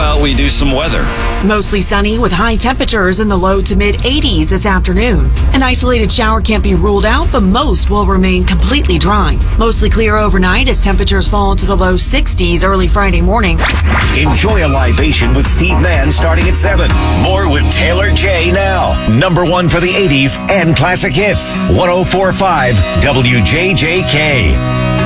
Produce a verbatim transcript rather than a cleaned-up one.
about we do some weather? Mostly sunny with high temperatures in the low to mid eighties this afternoon. An isolated shower can't be ruled out, but most will remain completely dry. Mostly clear overnight as temperatures fall to the low sixties early Friday morning. Enjoy a libation with Steve Mann starting at seven. More with Taylor J now. Number one for the eighties and classic hits. one oh four point five W J J K.